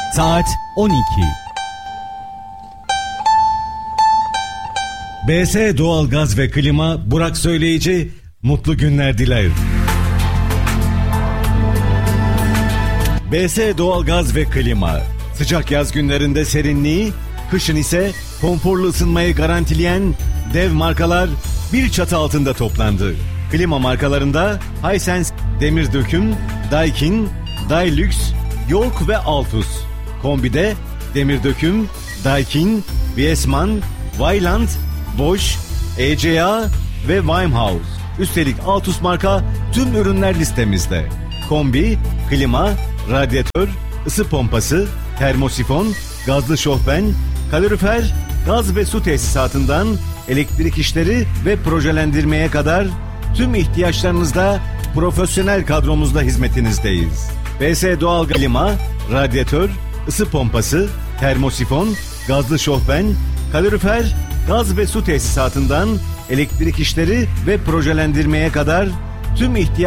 Saat 12. BS Doğalgaz ve Klima Burak Söyleyici mutlu günler diler. BS Doğalgaz ve Klima sıcak yaz günlerinde serinliği, kışın ise konforlu ısınmayı garantileyen dev markalar bir çatı altında toplandı. Klima markalarında Hisense, Demirdöküm, Daikin, Dilux, York ve Altus. Kombide Demirdöküm, Daikin, Viessmann, Vaillant, Bosch, ECA ve Wimehouse. Üstelik Altus marka tüm ürünler listemizde. Kombi, klima, radyatör, ısı pompası, termosifon, gazlı şofben, kalorifer, gaz ve su tesisatından elektrik işleri ve projelendirmeye kadar tüm ihtiyaçlarınızda profesyonel kadromuzla hizmetinizdeyiz. BS Doğal Klima, radyatör, ısı pompası, termosifon, gazlı şofben, kalorifer, gaz ve su tesisatından elektrik işleri ve projelendirmeye kadar tüm ihtiyaçlarınızda